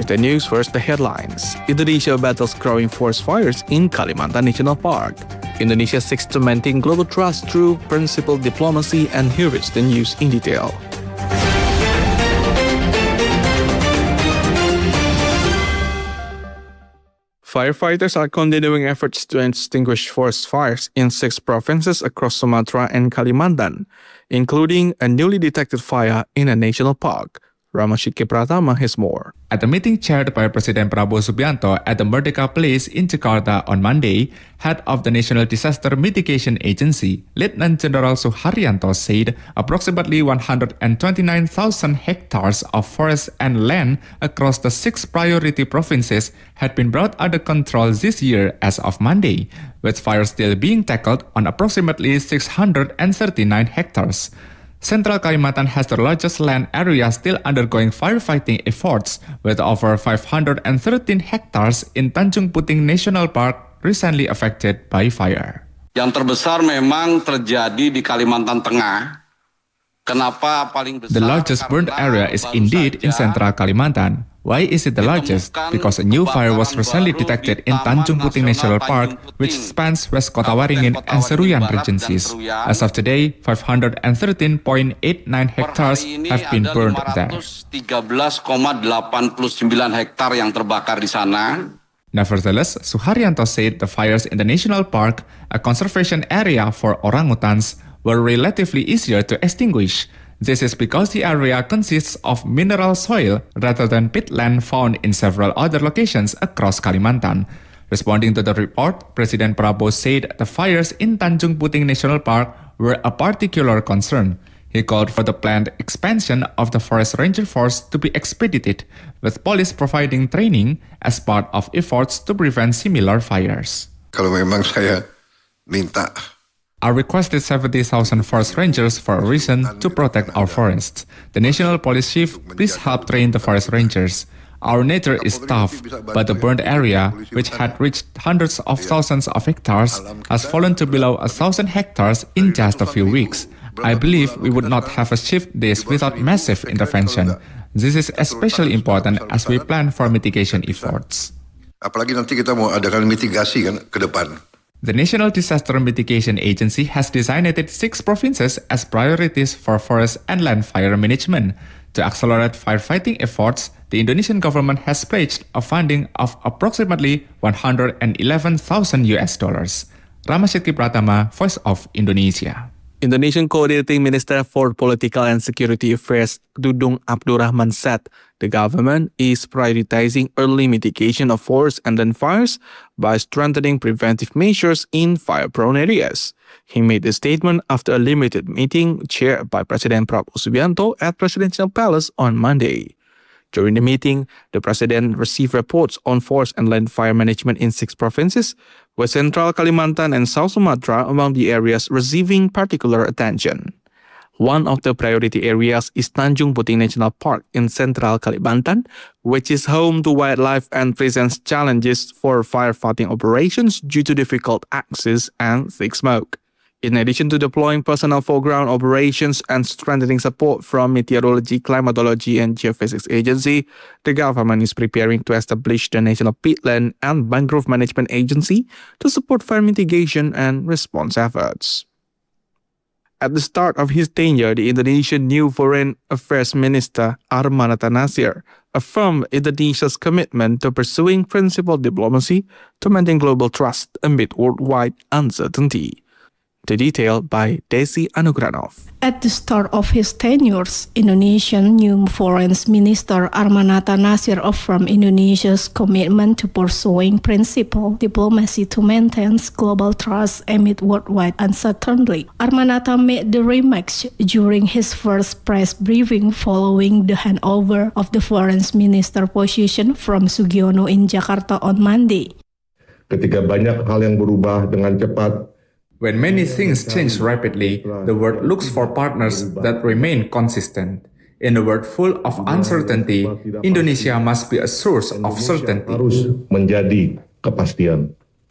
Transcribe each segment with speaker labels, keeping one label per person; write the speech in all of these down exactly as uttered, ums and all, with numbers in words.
Speaker 1: Berita News, first the headlines. Indonesia battles growing forest fires in Kalimantan National Park. Indonesia seeks to maintain global trust through principled diplomacy, and here is the news in detail. Firefighters are continuing efforts to extinguish forest fires in six provinces across Sumatra and Kalimantan, including a newly detected fire in a national park. Ramashiki Pratama has more.
Speaker 2: At a meeting chaired by President Prabowo Subianto at the Merdeka Place in Jakarta on Monday, head of the National Disaster Mitigation Agency, Lieutenant General Suharyanto, said approximately one hundred twenty-nine thousand hectares of forest and land across the six priority provinces had been brought under control this year as of Monday, with fires still being tackled on approximately six hundred thirty-nine hectares. Central Kalimantan has the largest land area still undergoing firefighting efforts, with over five hundred thirteen hectares in Tanjung Puting National Park recently affected by fire.
Speaker 3: Yang terbesar memang terjadi di Kalimantan Tengah. Kenapa paling besar?
Speaker 2: The largest burned area is indeed in Central Kalimantan. Why is it the largest? Because a new fire was recently detected in Tanjung Puting National Park, which spans West Kota Waringin and Seruyan regencies. As of today, five hundred thirteen point eight nine hectares have been burned there.
Speaker 3: tiga belas koma delapan sembilan hektar yang terbakar di sana.
Speaker 2: Nevertheless, Suharyanto said the fires in the national park, a conservation area for orangutans, were relatively easier to extinguish. This is because the area consists of mineral soil rather than peatland found in several other locations across Kalimantan. Responding to the report, President Prabowo said the fires in Tanjung Puting National Park were a particular concern. He called for the planned expansion of the Forest Ranger Force to be expedited, with police providing training as part of efforts to prevent similar fires.
Speaker 4: Kalau memang saya minta
Speaker 2: I requested seventy thousand forest rangers for a reason to protect our forests. The National Police Chief, please help train the forest rangers. Our nature is tough, but the burned area, which had reached hundreds of thousands of hectares, has fallen to below a thousand hectares in just a few weeks. I believe we would not have achieved this without massive intervention. This is especially important as we plan for mitigation efforts.
Speaker 4: Apalagi nanti kita mau adakan mitigasi kan ke depan.
Speaker 2: The National Disaster Mitigation Agency has designated six provinces as priorities for forest and land fire management. To accelerate firefighting efforts, the Indonesian government has pledged a funding of approximately one hundred eleven thousand U S dollars. Ramashiki Pratama, Voice of Indonesia.
Speaker 1: Indonesian Coordinating Minister for Political and Security Affairs Dudung Abdurrahman said the government is prioritizing early mitigation of forest and land fires by strengthening preventive measures in fire-prone areas. He made the statement after a limited meeting chaired by President Prabowo Subianto at Presidential Palace on Monday. During the meeting, the president received reports on forest and land fire management in six provinces, with Central Kalimantan and South Sumatra among the areas receiving particular attention. One of the priority areas is Tanjung Puting National Park in Central Kalimantan, which is home to wildlife and presents challenges for firefighting operations due to difficult access and thick smoke. In addition to deploying personnel for ground operations and strengthening support from Meteorology, Climatology and Geophysics Agency, the government is preparing to establish the National Peatland and Mangrove Management Agency to support fire mitigation and response efforts. At the start of his tenure, the Indonesian new Foreign Affairs Minister Armanata Nasir affirmed Indonesia's commitment to pursuing principled diplomacy to maintain global trust amid worldwide uncertainty. The detail by Desi Anugranov.
Speaker 5: At the start of his tenure, Indonesian new Foreign Minister Armanata Nasir affirmed Indonesia's commitment to pursuing principled diplomacy to maintain global trust amid worldwide uncertainty. Armanata made the remarks during his first press briefing following the handover of the Foreign Minister position from Sugiono in Jakarta on Monday.
Speaker 6: Ketika banyak hal yang berubah dengan cepat,
Speaker 2: when many things change rapidly, the world looks for partners that remain consistent. In a world full of uncertainty, Indonesia must be a source of certainty.
Speaker 6: Harus menjadi kepastian.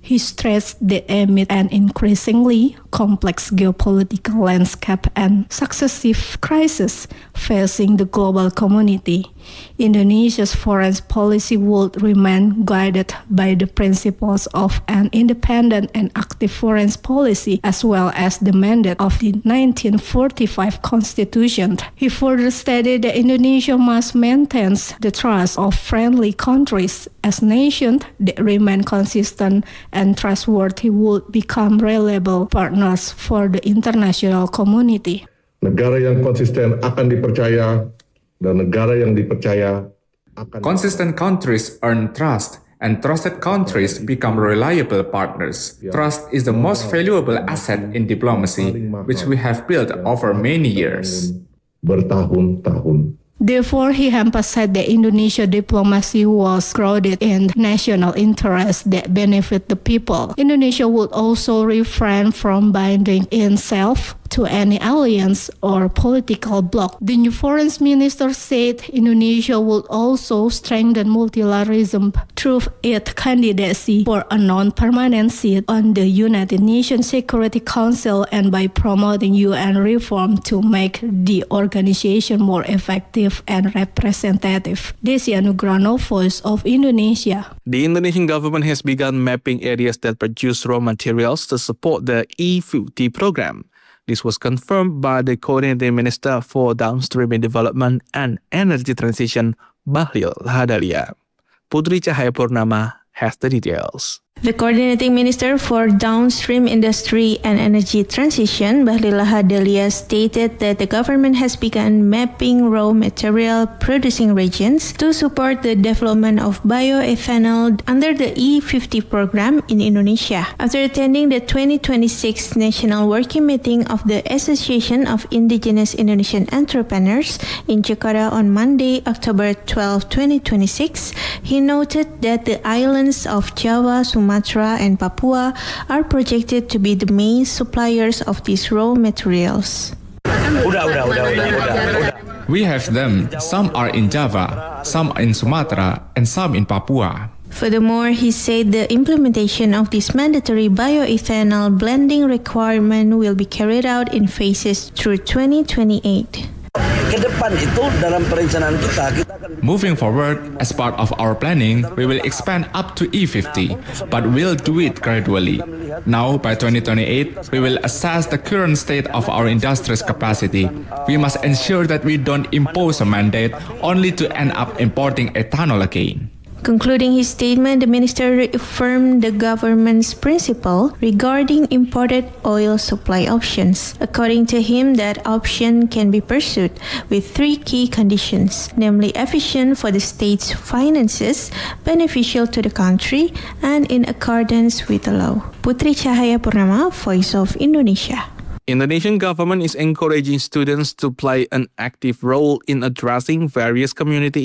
Speaker 5: He stressed that amid an increasingly complex geopolitical landscape and successive crises facing the global community, Indonesia's foreign policy would remain guided by the principles of an independent and active foreign policy, as well as the mandate of the nineteen forty-five Constitution. He further stated that Indonesia must maintain the trust of friendly countries as nations that remain consistent and trustworthy would become reliable partners for the international community.
Speaker 6: Negara yang konsisten akan dipercaya dan negara yang dipercaya akan
Speaker 2: Consistent countries earn trust, and trusted countries become reliable partners. Trust is the most valuable asset in diplomacy, which we have built over many years.
Speaker 6: bertahun-tahun.
Speaker 5: Therefore, he emphasized that Indonesia diplomacy was grounded in national interests that benefit the people. Indonesia would also refrain from binding itself to any alliance or political bloc. The new foreign minister said Indonesia would also strengthen multilateralism through its candidacy for a non-permanent seat on the United Nations Security Council and by promoting U N reform to make the organization more effective and representative. Desi Anugrahno, Voice of Indonesia.
Speaker 1: The Indonesian government has begun mapping areas that produce raw materials to support the E fifty program. This was confirmed by the Coordinating Minister for Downstream Development and Energy Transition, Bahlil Lahadalia. Putri Cahayapurnama has the details.
Speaker 7: The Coordinating Minister for Downstream Industry and Energy Transition, Bahlil Lahadalia, stated that the government has begun mapping raw material producing regions to support the development of bioethanol under the E fifty program in Indonesia. After attending the twenty twenty-six National Working Meeting of the Association of Indigenous Indonesian Entrepreneurs in Jakarta on Monday, October twelfth, twenty twenty-six, he noted that the islands of Java, Sumatra, and Papua are projected to be the main suppliers of these raw materials.
Speaker 2: We have them. Some are in Java, some in Sumatra, and some in Papua.
Speaker 7: Furthermore, he said the implementation of this mandatory bioethanol blending requirement will be carried out in phases through twenty twenty-eight.
Speaker 2: Moving forward, as part of our planning, we will expand up to E fifty, but we'll do it gradually. Now, by twenty twenty-eight, we will assess the current state of our industry's capacity. We must ensure that we don't impose a mandate only to end up importing ethanol again.
Speaker 7: Concluding his statement, the minister reaffirmed the government's principle regarding imported oil supply options. According to him, that option can be pursued with three key conditions, namely efficient for the state's finances, beneficial to the country, and in accordance with the law. Putri Cahayapurnama, Voice of Indonesia.
Speaker 1: Indonesian government is encouraging students to play an active role in addressing various community